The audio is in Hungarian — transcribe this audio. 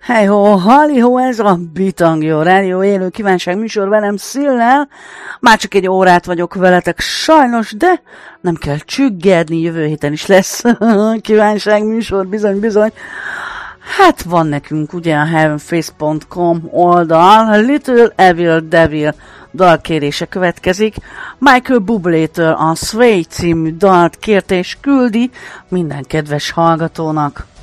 Hey-ho, halli-ho, ez a Bitangjó Rádió élő kívánság műsor velem Szillel. Már csak egy órát vagyok veletek sajnos, de nem kell csüggedni, jövő héten is lesz kívánság műsor, bizony. Hát van nekünk ugye a heavenface.com oldal, Little Evil Devil dalkérése következik. Michael Bublé-től a Sway című dalt kérte és küldi minden kedves hallgatónak.